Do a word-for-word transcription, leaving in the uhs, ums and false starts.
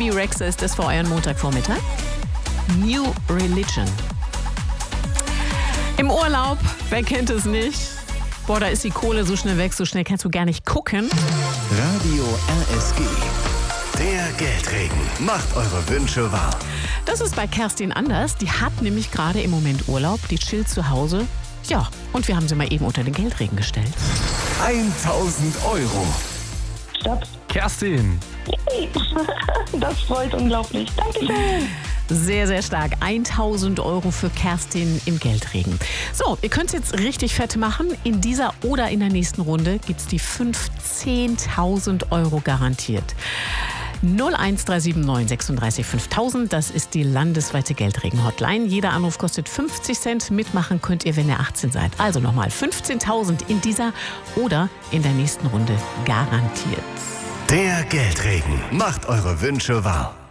Bebe Rexha ist das für euren Montagvormittag. New Religion. Im Urlaub, wer kennt es nicht? Boah, da ist die Kohle so schnell weg, so schnell kannst du gar nicht gucken. Radio R S G. Der Geldregen macht eure Wünsche wahr. Das ist bei Kerstin anders. Die hat nämlich gerade im Moment Urlaub. Die chillt zu Hause. Ja, und wir haben sie mal eben unter den Geldregen gestellt. tausend Euro. Stopp. Kerstin. Das freut unglaublich. Dankeschön. Sehr, sehr stark. tausend Euro für Kerstin im Geldregen. So, ihr könnt es jetzt richtig fett machen. In dieser oder in der nächsten Runde gibt es die fünfzehntausend Euro garantiert. null eins drei sieben neun sechsunddreißig fünftausend, das ist die landesweite Geldregen-Hotline. Jeder Anruf kostet fünfzig Cent. Mitmachen könnt ihr, wenn ihr achtzehn seid. Also nochmal fünfzehntausend in dieser oder in der nächsten Runde garantiert. Der Geldregen macht eure Wünsche wahr.